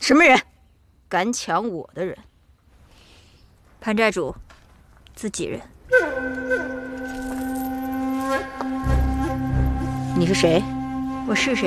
什么人？敢抢我的人？ 潘寨主，自己人。 你是谁？ 我是谁？